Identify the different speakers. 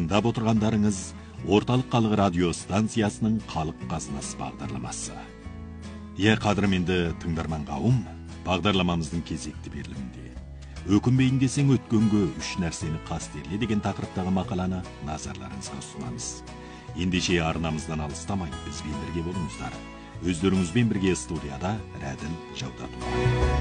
Speaker 1: тыңдап отырғандарыңыз Орталық Халық радио станциясының Халық қазынасы бағдарламасы. Қадірменді тыңдарман қауым, бағдарламамыздың кезекті берілімінде өкінбейін десең өткенге үш нәрсені қастерле деген тақырыптағы мақаланы назарларыңызға ұсынамыз. Ендеше арнамыздан алыстамай бізбен бірге болыңыздар. Өздеріңізбен бірге студияда Рәділ Жаудатұлы.